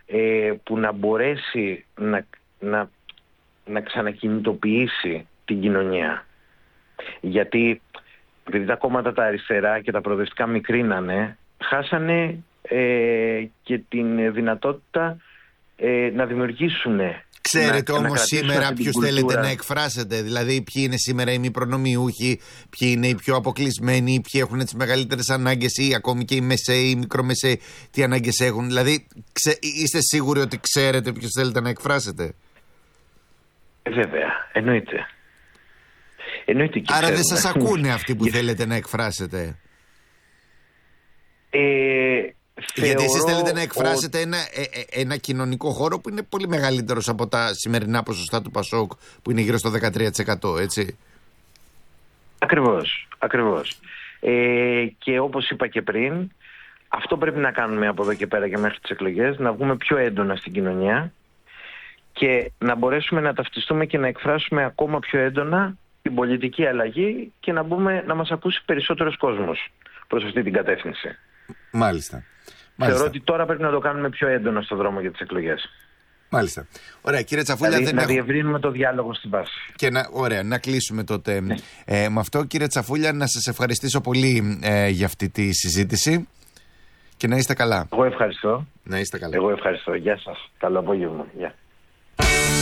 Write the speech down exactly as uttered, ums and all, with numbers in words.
ε, που να μπορέσει να, να, να ξανακινητοποιήσει την κοινωνία. Γιατί επειδή τα κόμματα τα αριστερά και τα προοδευτικά μικρίνανε, χάσανε ε, και την δυνατότητα ε, να δημιουργήσουν. Ξέρετε να, όμως να σήμερα ποιους θέλετε να εκφράσετε? Δηλαδή ποιοι είναι σήμερα οι μη προνομιούχοι, ποιοι είναι οι πιο αποκλεισμένοι, ποιοι έχουν τις μεγαλύτερες ανάγκες ή ακόμη και οι μεσαίοι, οι μικρομεσαίοι, τι ανάγκες έχουν? Δηλαδή ξε, είστε σίγουροι ότι ξέρετε ποιους θέλετε να εκφράσετε? Ε, βέβαια, εννοείται. εννοείται και Άρα ξέρουμε. δεν σας ακούνε αυτοί που θέλετε να εκφράσετε? Ε, Γιατί εσείς θέλετε να εκφράσετε ο... ένα, ε, ένα κοινωνικό χώρο που είναι πολύ μεγαλύτερος από τα σημερινά ποσοστά του Πασόκ, που είναι γύρω στο δεκατρία τοις εκατό, έτσι. Ακριβώς, ακριβώς. Ε, και όπως είπα και πριν, αυτό πρέπει να κάνουμε από εδώ και πέρα και μέχρι τις εκλογές, να βγούμε πιο έντονα στην κοινωνία και να μπορέσουμε να ταυτιστούμε και να εκφράσουμε ακόμα πιο έντονα την πολιτική αλλαγή και να, μπούμε, να μας ακούσει περισσότερος κόσμος προς αυτή την κατεύθυνση. Μάλιστα. Θεωρώ ότι τώρα πρέπει να το κάνουμε πιο έντονο στον δρόμο για τις εκλογές. Μάλιστα. Ωραία, κύριε Τσαφούλια. Δηλαδή, δεν να έχω... διευρύνουμε το διάλογο στην βάση. Και να, ωραία, να κλείσουμε τότε ναι. ε, με αυτό. Κύριε Τσαφούλια, να σας ευχαριστήσω πολύ ε, για αυτή τη συζήτηση και να είστε καλά. Εγώ ευχαριστώ. Να είστε καλά. Εγώ ευχαριστώ. Γεια σας. Καλό απόγευμα. Γεια.